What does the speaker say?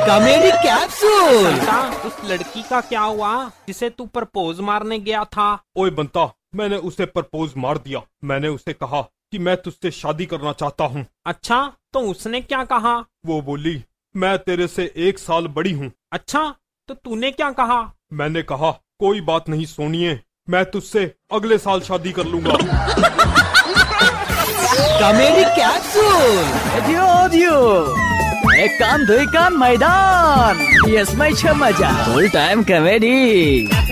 Comedy capsule. उस लड़की का क्या हुआ जिसे तू प्रपोज मारने गया था? ओए बंता, मैंने उसे प्रपोज मार दिया। मैंने उसे कहा कि मैं तुझसे शादी करना चाहता हूँ। अच्छा, तो उसने क्या कहा? वो बोली मैं तेरे से 1 साल बड़ी हूँ। अच्छा, तो तूने क्या कहा? मैंने कहा कोई बात नहीं सोनिए, मैं तुझसे अगले साल शादी कर लूंगा। Comedy capsule. एक कान दुई कान मैदान, यसमै छ मजा। Full time comedy.